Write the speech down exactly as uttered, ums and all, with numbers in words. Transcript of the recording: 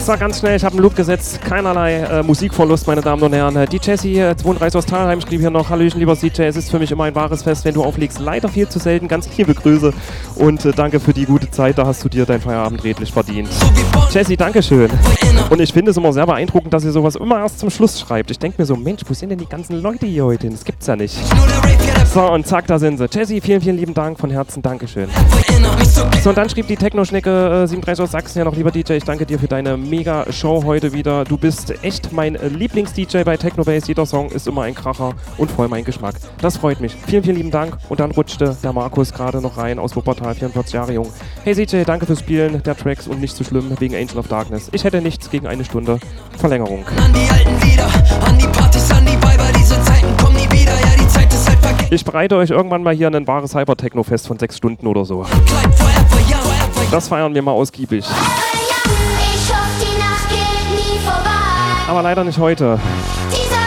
So, ganz schnell, ich habe einen Loop gesetzt. Keinerlei äh, Musikverlust, meine Damen und Herren. Die Jessie, äh, zweiunddreißig aus Thalheim, schrieb hier noch: Hallöchen, lieber D J, es ist für mich immer ein wahres Fest, wenn du auflegst. Leider viel zu selten. Ganz liebe Grüße und äh, danke für die gute Zeit. Da hast du dir dein Feierabend redlich verdient. Jessie, dankeschön. Und ich finde es immer sehr beeindruckend, dass ihr sowas immer erst zum Schluss schreibt. Ich denke mir so, Mensch, wo sind denn die ganzen Leute hier heute hin? Das gibt's ja nicht. So, und zack, da sind sie. Jessie, vielen, vielen lieben Dank von Herzen. Dankeschön. So, und dann schrieb die Techno-Schnecke äh, siebenunddreißig aus Sachsen ja noch: Lieber D J, ich danke dir für deine Mega-Show heute wieder. Du bist echt mein äh, Lieblings-D J bei Technobase. Jeder Song ist immer ein Kracher und voll mein Geschmack. Das freut mich. Vielen, vielen lieben Dank. Und dann rutschte der Markus gerade noch rein aus Wuppertal, vierundvierzig Jahre jung. Hey D J, danke fürs Spielen der Tracks und nicht zu schlimm wegen Angel of Darkness. Ich hätte nichts gegen eine Stunde Verlängerung. An die alten Lieder, an die Partys, an die Weiber, diese Zeiten kommen nie wieder, ja, die Zeit ist halt vergessen. Ich bereite euch irgendwann mal hier ein wahres Hyper-Techno-Fest von sechs Stunden oder so. Das feiern wir mal ausgiebig. Ich hoffe, die Nacht geht nie vorbei. Aber leider nicht heute. Dieser